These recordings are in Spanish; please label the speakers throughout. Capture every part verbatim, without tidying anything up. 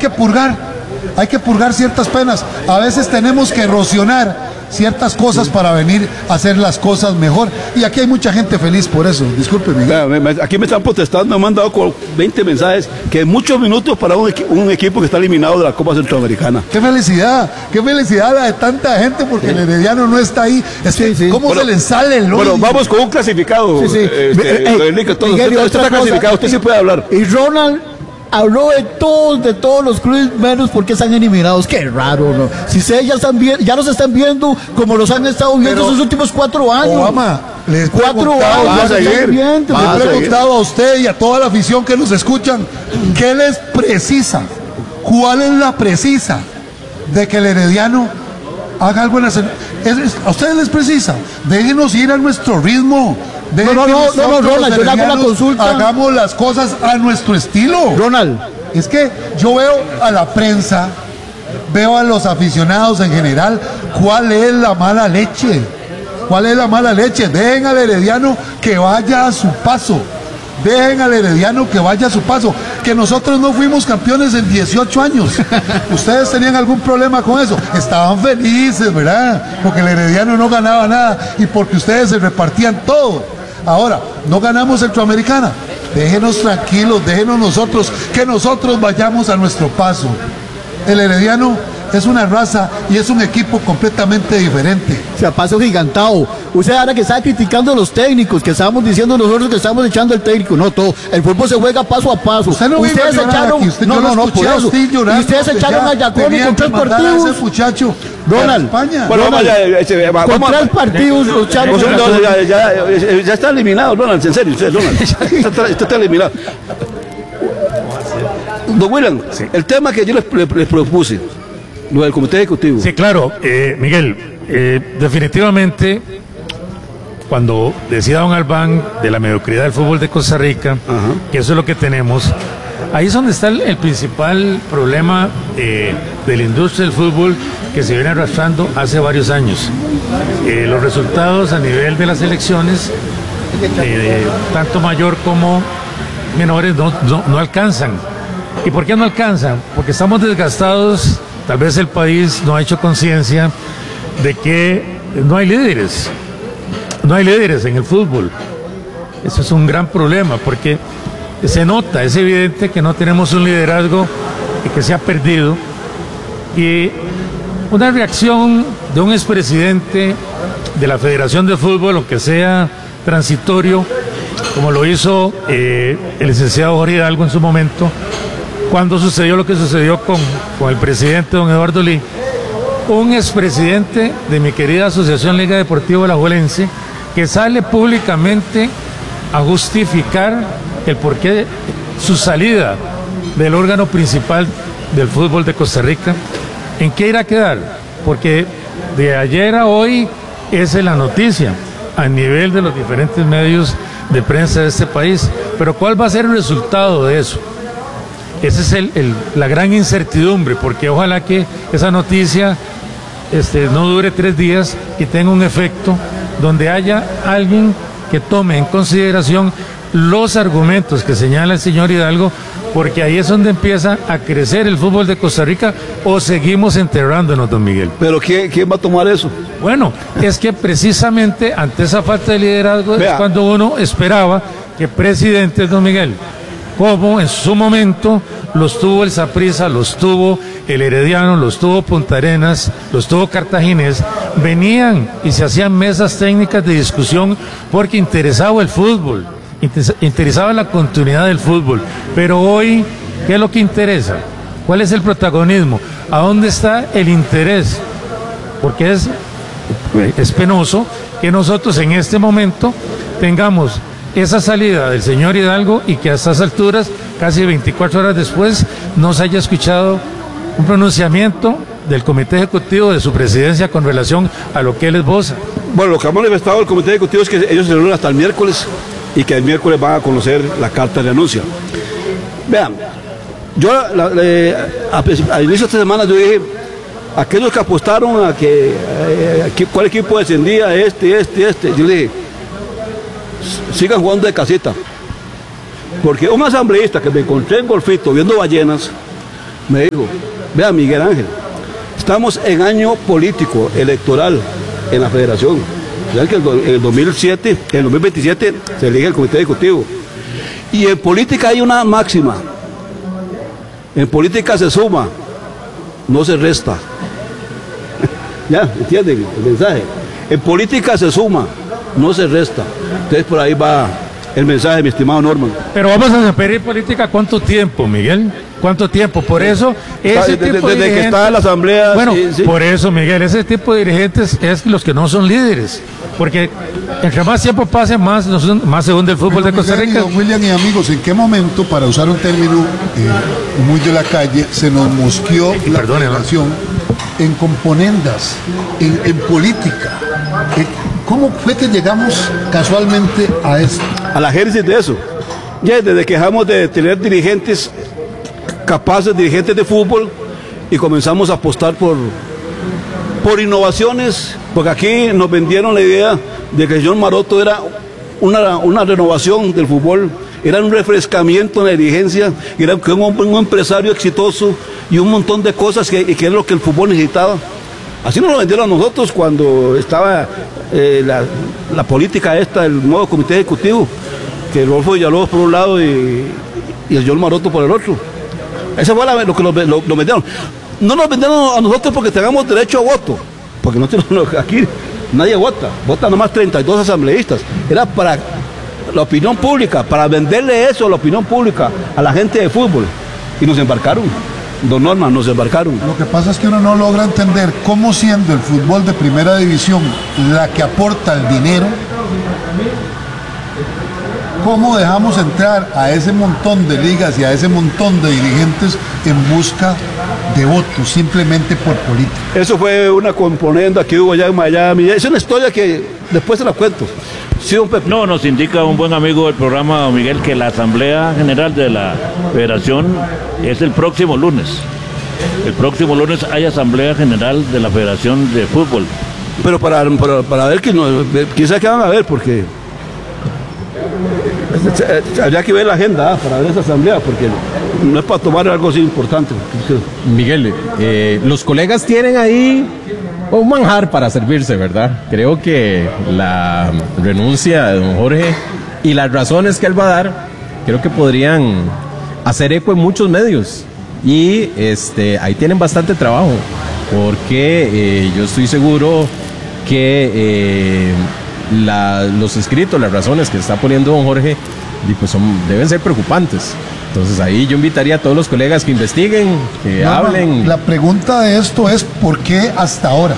Speaker 1: que purgar, hay que purgar ciertas penas. A veces tenemos que erosionar ciertas cosas para venir a hacer las cosas mejor. Y aquí hay mucha gente feliz por eso. Disculpe, Miguel.
Speaker 2: Aquí me están protestando, me han dado veinte mensajes, que muchos minutos para un, equi un equipo que está eliminado de la Copa Centroamericana.
Speaker 1: ¡Qué felicidad! ¡Qué felicidad la de tanta gente! Porque sí. El Herediano no está ahí. Es que, sí, sí. ¿Cómo bueno, se les sale el odio?
Speaker 2: Bueno, vamos con un clasificado.
Speaker 1: Sí, sí.
Speaker 2: Este,
Speaker 1: hey,
Speaker 2: Miguel, todo,
Speaker 1: Miguel,
Speaker 2: usted, usted está clasificado, usted sí puede hablar.
Speaker 3: Y Ronald habló de todos, de todos los clubes, menos porque están eliminados. Qué raro, ¿no? Si ustedes ya están bien, ya los están viendo como los han estado viendo esos últimos cuatro años.
Speaker 1: Obama, les
Speaker 3: cuatro años.
Speaker 1: Le he preguntado a usted y a toda la afición que nos escuchan, ¿qué les precisa? ¿Cuál es la precisa de que el Herediano haga algo en la... Es, es, a ustedes les precisa? Déjenos ir a nuestro ritmo.
Speaker 3: No, no, no, no, no, Ronald, yo le hago una consulta.
Speaker 1: Hagamos las cosas a nuestro estilo.
Speaker 3: Ronald.
Speaker 1: Es que yo veo a la prensa, veo a los aficionados en general, ¿cuál es la mala leche? ¿Cuál es la mala leche? Dejen al Herediano que vaya a su paso. Dejen al Herediano que vaya a su paso. Que nosotros no fuimos campeones en dieciocho años. ¿Ustedes tenían algún problema con eso? Estaban felices, ¿verdad? Porque el Herediano no ganaba nada y porque ustedes se repartían todo. Ahora, no ganamos Centroamericana. Déjenos tranquilos, déjenos nosotros, que nosotros vayamos a nuestro paso. El Herediano es una raza y es un equipo completamente diferente.
Speaker 3: O sea, paso gigantado. Usted ahora que está criticando a los técnicos, que estábamos diciendo nosotros que estamos echando el técnico. No, todo. El fútbol se juega paso a paso.
Speaker 1: Usted no
Speaker 3: ustedes echaron.
Speaker 1: Usted,
Speaker 3: no, no, no, por eso.
Speaker 1: Llorando,
Speaker 3: y ustedes echaron a Giaconi con tres partidos.
Speaker 1: Ese muchacho.
Speaker 3: Donald.
Speaker 1: España.
Speaker 2: Bueno,
Speaker 3: Donald,
Speaker 2: vamos, vamos,
Speaker 3: con tres partidos.
Speaker 2: Vamos, no, ya, ya, ya está eliminado, Donald. En serio, Donald. Está, está, está eliminado. Don William, sí. El tema que yo les, les, les propuse, lo del comité ejecutivo.
Speaker 4: Sí, claro, eh, Miguel, eh, definitivamente, cuando decía don Albán de la mediocridad del fútbol de Costa Rica, uh-huh. que eso es lo que tenemos, ahí es donde está el, el principal problema eh, de la industria del fútbol que se viene arrastrando hace varios años. Eh, los resultados a nivel de las elecciones, eh, tanto mayor como menores, no, no, no alcanzan. ¿Y por qué no alcanzan? Porque estamos desgastados. Tal vez el país no ha hecho conciencia de que no hay líderes, no hay líderes en el fútbol. Eso es un gran problema porque se nota, es evidente que no tenemos un liderazgo que se ha perdido. Y una reacción de un expresidente de la Federación de Fútbol, aunque sea transitorio, como lo hizo eh, el licenciado Jorge Hidalgo en su momento, cuando sucedió lo que sucedió con, con el presidente don Eduardo Lee, un expresidente de mi querida Asociación Liga Deportiva Alajuelense, que sale públicamente a justificar el porqué su salida del órgano principal del fútbol de Costa Rica. ¿En qué irá a quedar? Porque de ayer a hoy esa es la noticia a nivel de los diferentes medios de prensa de este país. Pero ¿cuál va a ser el resultado de eso? Esa es el, el, la gran incertidumbre, porque ojalá que esa noticia este, no dure tres días y tenga un efecto donde haya alguien que tome en consideración los argumentos que señala el señor Hidalgo, porque ahí es donde empieza a crecer el fútbol de Costa Rica, o seguimos enterrándonos, don Miguel.
Speaker 2: ¿Pero quién, quién va a tomar eso?
Speaker 4: Bueno, es que precisamente ante esa falta de liderazgo Vea. es cuando uno esperaba que presidentes, don Miguel, como en su momento los tuvo el Saprissa, los tuvo el Herediano, los tuvo Punta Arenas, los tuvo Cartaginés, venían y se hacían mesas técnicas de discusión porque interesaba el fútbol, interesaba la continuidad del fútbol. Pero hoy, ¿qué es lo que interesa? ¿Cuál es el protagonismo? ¿A dónde está el interés? Porque es, es penoso que nosotros en este momento tengamos esa salida del señor Hidalgo y que a estas alturas, casi veinticuatro horas después, no se haya escuchado un pronunciamiento del Comité Ejecutivo de su presidencia con relación a lo que él esboza.
Speaker 2: Bueno, lo que ha manifestado el Comité Ejecutivo es que ellos se reúnen hasta el miércoles y que el miércoles van a conocer la carta de anuncio. Vean, yo la, la, a, a inicio de esta semana yo dije, aquellos que apostaron a que, a, a, cuál equipo descendía, este, este, este, yo dije, sigan jugando de casita, porque un asambleísta que me encontré en Golfito viendo ballenas me dijo, vea Miguel Ángel, estamos en año político, electoral, en la federación. Ya que en el dos mil siete, en el dos mil veintisiete se elige el comité ejecutivo. Y en política hay una máxima. En política se suma, no se resta. ¿Ya? ¿Entienden el mensaje? En política se suma, no se resta. Entonces por ahí va el mensaje, mi estimado Norman.
Speaker 4: Pero vamos a pedir política, ¿cuánto tiempo, Miguel? ¿Cuánto tiempo? Por eso, ese
Speaker 2: desde,
Speaker 4: tipo de
Speaker 2: desde que está en la asamblea.
Speaker 4: Bueno,
Speaker 2: sí, sí.
Speaker 4: Por eso, Miguel, ese tipo de dirigentes es los que no son líderes. Porque entre más tiempo pase, más, más se hunde el fútbol de Costa Rica.
Speaker 1: Don William y amigos, ¿en qué momento, para usar un término eh, muy de la calle, se nos mosqueó
Speaker 4: y
Speaker 1: la
Speaker 4: perdone,
Speaker 1: federación en componendas, en, en política? Eh, ¿Cómo fue que llegamos casualmente a esto?
Speaker 2: A la génesis de eso. Ya desde que dejamos de tener dirigentes capaces, dirigentes de fútbol, y comenzamos a apostar por, por innovaciones, porque aquí nos vendieron la idea de que el señor Maroto era una, una renovación del fútbol, era un refrescamiento en la dirigencia, era un, un empresario exitoso y un montón de cosas que, que es lo que el fútbol necesitaba. Así nos lo vendieron a nosotros cuando estaba eh, la, la política esta, el nuevo comité ejecutivo, que Rodolfo Villalobos por un lado y, y el señor Maroto por el otro. Eso fue la, lo que nos, lo, lo vendieron. No nos vendieron a nosotros porque tengamos derecho a voto, porque no tenemos, aquí nadie vota, votan nomás treinta y dos asambleístas. Era para la opinión pública, para venderle eso a la opinión pública, a la gente de fútbol. Y nos embarcaron, don Norman, nos embarcaron.
Speaker 1: Lo que pasa es que uno no logra entender cómo, siendo el fútbol de primera división la que aporta el dinero, cómo dejamos entrar a ese montón de ligas y a ese montón de dirigentes en busca de votos, simplemente por política.
Speaker 2: Eso fue una componenda que hubo allá en Miami. Es una historia que después se la cuento. Sí, don Pepe.
Speaker 5: No, nos indica un buen amigo del programa, don Miguel, que la Asamblea General de la Federación es el próximo lunes. El próximo lunes hay Asamblea General de la Federación de Fútbol.
Speaker 2: Pero para, para, para ver que no, quizás que van a ver, porque habría que ver la agenda, ¿eh? Para ver esa asamblea, porque no es para tomar algo así importante.
Speaker 6: Miguel, eh, los colegas tienen ahí un manjar para servirse, ¿verdad? Creo que la renuncia de don Jorge y las razones que él va a dar, creo que podrían hacer eco en muchos medios. Y este, ahí tienen bastante trabajo, porque eh, yo estoy seguro que eh, la, los escritos, las razones que está poniendo don Jorge, pues son, deben ser preocupantes. Entonces ahí yo invitaría a todos los colegas que investiguen, que
Speaker 1: no,
Speaker 6: hablen.
Speaker 1: No, la pregunta de esto es ¿por qué hasta ahora?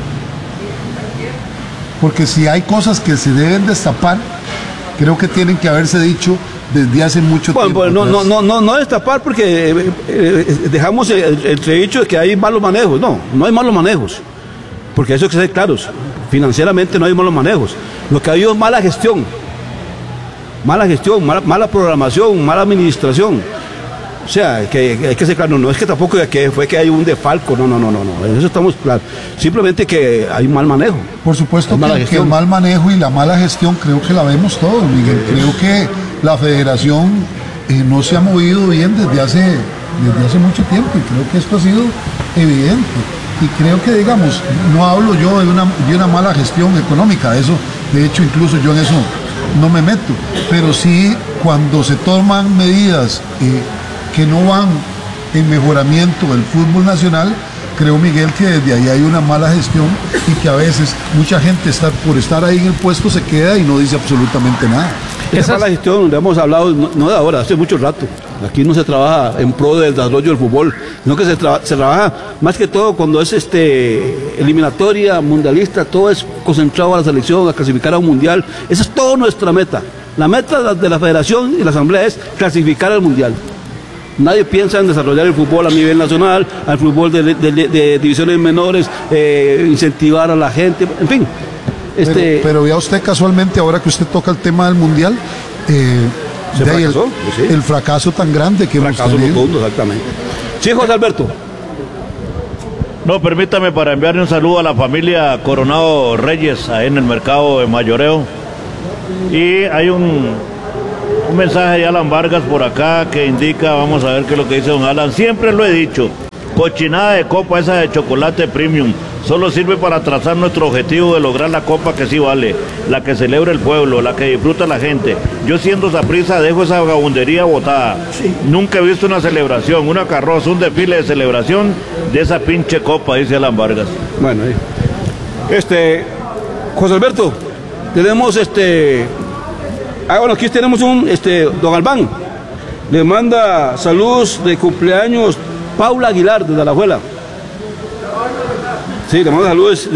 Speaker 1: Porque si hay cosas que se deben destapar, creo que tienen que haberse dicho desde hace mucho
Speaker 2: bueno,
Speaker 1: tiempo.
Speaker 2: Pues no, no, no, no, no destapar porque eh, eh, dejamos el entredicho de que hay malos manejos. No, no hay malos manejos. Porque eso hay que ser claros. Financieramente no hay malos manejos. Lo que ha habido es mala gestión. Mala gestión, mala, mala programación, mala administración. O sea, que, que hay que ser claro, no es que tampoco que fue que hay un defalco, no, no, no, no, no, en eso estamos claros. Simplemente que hay mal manejo.
Speaker 1: Por supuesto que, que el mal manejo y la mala gestión creo que la vemos todos, Miguel. Creo que la federación eh, no se ha movido bien desde hace, desde hace mucho tiempo y creo que esto ha sido evidente. Y creo que, digamos, no hablo yo de una, de una mala gestión económica, eso, de hecho, incluso yo en eso no me meto, pero sí cuando se toman medidas eh, que no van en mejoramiento del fútbol nacional, creo, Miguel, que desde ahí hay una mala gestión y que a veces mucha gente está, por estar ahí en el puesto se queda y no dice absolutamente nada.
Speaker 2: Esa mala gestión, donde hemos hablado, no, no de ahora, hace mucho rato. Aquí no se trabaja en pro del desarrollo del fútbol, sino que se, tra se trabaja más que todo cuando es este eliminatoria, mundialista, todo es concentrado a la selección, a clasificar a un mundial. Esa es toda nuestra meta. La meta de la federación y la asamblea es clasificar al mundial. Nadie piensa en desarrollar el fútbol a nivel nacional, al fútbol de, de, de, de divisiones menores, eh, incentivar a la gente, en fin. Este...
Speaker 1: Pero, pero vea usted casualmente, ahora que usted toca el tema del mundial, eh,
Speaker 2: ¿Se
Speaker 1: de
Speaker 2: fracasó?
Speaker 1: El,
Speaker 2: Pues sí.
Speaker 1: el fracaso tan grande que hemos
Speaker 2: fracaso
Speaker 1: tenido.
Speaker 2: rotundo, exactamente. Sí, José Alberto.
Speaker 5: No, permítame para enviarle un saludo a la familia Coronado Reyes, ahí en el mercado de Mayoreo. Y hay un Un mensaje de Alan Vargas por acá que indica, vamos a ver qué es lo que dice don Alan. Siempre lo he dicho, cochinada de copa esa de chocolate premium. Solo sirve para trazar nuestro objetivo de lograr la copa que sí vale, la que celebra el pueblo, la que disfruta la gente. Yo siendo saprissa dejo esa vagabundería botada. Sí. Nunca he visto una celebración, una carroza, un desfile de celebración de esa pinche copa, dice Alan Vargas.
Speaker 2: Bueno, ahí. Este, José Alberto, tenemos este, ah bueno, aquí tenemos un, este, don Albán, le manda saludos de cumpleaños Paula Aguilar desde Alajuela. Sí, le mando saludos,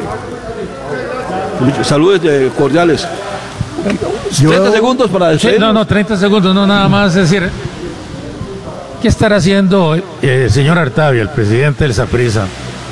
Speaker 2: saludos cordiales. treinta segundos para despedir.
Speaker 4: Sí, no, no, treinta segundos, no, nada más. Es decir, ¿qué estará haciendo el señor Artavia, el presidente del Saprissa?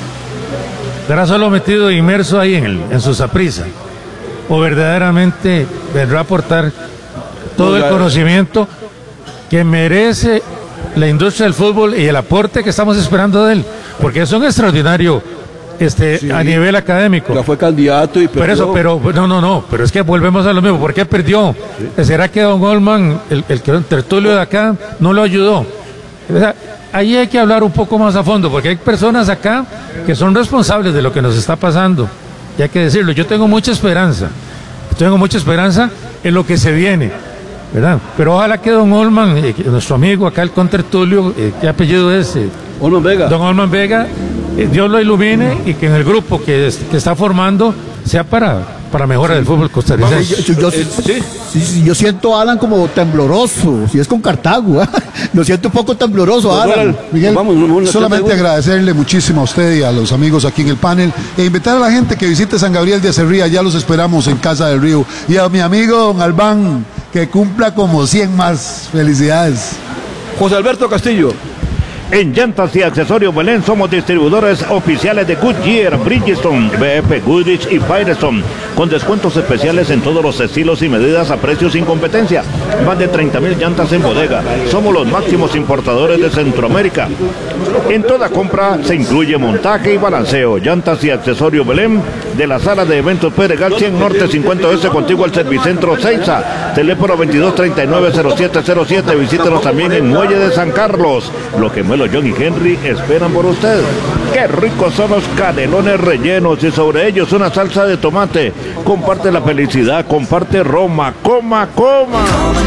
Speaker 4: ¿Estará solo metido inmerso ahí en, el, en su Saprissa? ¿O verdaderamente vendrá a aportar todo el conocimiento que merece la industria del fútbol y el aporte que estamos esperando de él? Porque es un extraordinario este sí, a nivel académico.
Speaker 2: Ya fue candidato y perdió.
Speaker 4: Pero eso, pero no, no, no, pero es que volvemos a lo mismo. ¿Por qué perdió? Sí. ¿Será que don Goldman, el, el, el tertulio de acá, no lo ayudó? O sea, ahí hay que hablar un poco más a fondo, porque hay personas acá que son responsables de lo que nos está pasando. Y hay que decirlo, yo tengo mucha esperanza. Tengo mucha esperanza en lo que se viene, ¿verdad? Pero ojalá que don Goldman, eh, nuestro amigo acá, el contertulio, eh, ¿qué apellido es? Eh,
Speaker 2: Olman Vega.
Speaker 4: Don Olman Vega, eh, Dios lo ilumine y que en el grupo que, es, que está formando sea para, para mejora sí. del fútbol costarricense.
Speaker 3: Yo, yo, yo, eh, ¿sí? Sí, sí, yo siento a Alan como tembloroso, si es con Cartago, ¿eh? Lo siento un poco tembloroso, pues Alan.
Speaker 1: Bueno, Miguel, vamos, vamos, solamente agradecerle muchísimo a usted y a los amigos aquí en el panel e invitar a la gente que visite San Gabriel de Acerría, ya los esperamos en Casa del Río. Y a mi amigo don Albán, que cumpla como cien más. Felicidades.
Speaker 2: José Alberto Castillo.
Speaker 5: En Llantas y Accesorios Belén somos distribuidores oficiales de Goodyear, Bridgestone, B F Goodrich y Firestone, con descuentos especiales en todos los estilos y medidas a precios sin competencia. Más de treinta mil llantas en bodega. Somos los máximos importadores de Centroamérica. En toda compra se incluye montaje y balanceo. Llantas y Accesorios Belén, de la sala de eventos Pedregal cien Norte cincuenta oeste, contigo al Servicentro Seiza. Teléfono veintidós treinta y nueve cero siete cero siete. Visítenos también en Muelle de San Carlos. Lo que Melo, John y Henry esperan por usted. Qué ricos son los canelones rellenos y sobre ellos una salsa de tomate. Comparte la felicidad, comparte Roma. Coma, coma.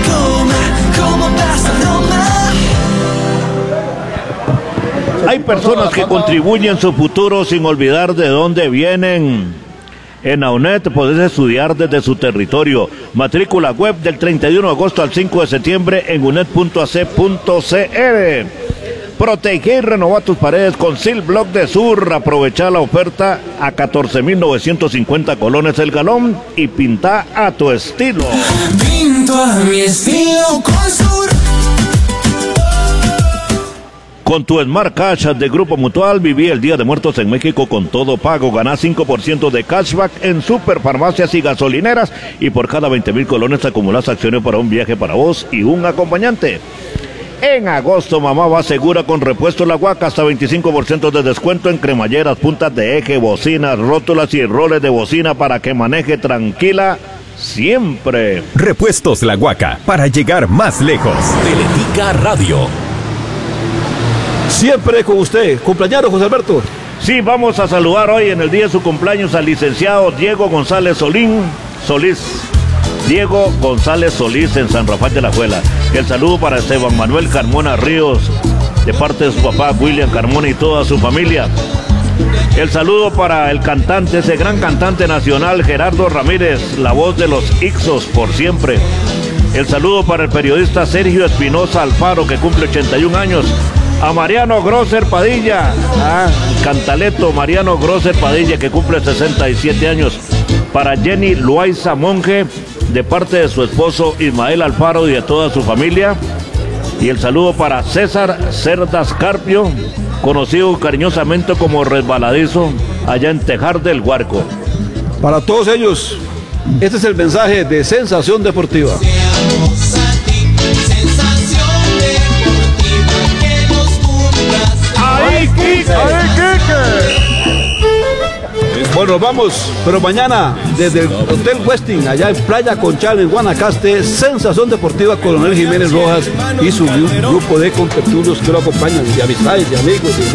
Speaker 5: Hay personas que contribuyen su futuro sin olvidar de dónde vienen. En AUNET podés estudiar desde su territorio. Matrícula web del treinta y uno de agosto al cinco de septiembre en unet punto a c punto c r. Protege y renova tus paredes con Sil Block de Sur. Aprovecha la oferta a catorce mil novecientos cincuenta colones el galón y pinta a tu estilo. Pinto a mi estilo con Sur. Con tu Smart Cash de Grupo Mutual, viví el Día de Muertos en México con todo pago. Ganás cinco por ciento de cashback en superfarmacias y gasolineras. Y por cada veinte mil colones acumulás acciones para un viaje para vos y un acompañante. En agosto, mamá va segura con Repuesto La Huaca, hasta veinticinco por ciento de descuento en cremalleras, puntas de eje, bocinas, rótulas y roles de bocina para que maneje tranquila siempre.
Speaker 7: Repuestos La Huaca, para llegar más lejos. Teletica Radio.
Speaker 2: Siempre con usted, cumpleañero José Alberto.
Speaker 5: Sí, vamos a saludar hoy en el día de su cumpleaños al licenciado Diego González Solín, Solís. Diego González Solís en San Rafael de la Juela. El saludo para Esteban Manuel Carmona Ríos, de parte de su papá William Carmona y toda su familia. El saludo para el cantante, ese gran cantante nacional Gerardo Ramírez, la voz de los Ixos por siempre. El saludo para el periodista Sergio Espinosa Alfaro, que cumple ochenta y un años. A Mariano Grosser Padilla, ah, Cantaleto Mariano Grosser Padilla, que cumple sesenta y siete años. Para Jenny Loaiza Monge, de parte de su esposo Ismael Alfaro y de toda su familia. Y el saludo para César Cerdas Carpio, conocido cariñosamente como Resbaladizo, allá en Tejar del Huarco.
Speaker 2: Para todos ellos, este es el mensaje de Sensación Deportiva. ¡Ahí, Kike! ¡Ahí, Kike! Bueno, nos vamos, pero mañana desde el Hotel Westin, allá en Playa Conchal, en Guanacaste, Sensación Deportiva, Coronel Jiménez Rojas y su grupo de contertulios que lo acompañan, de amistades, de amigos. De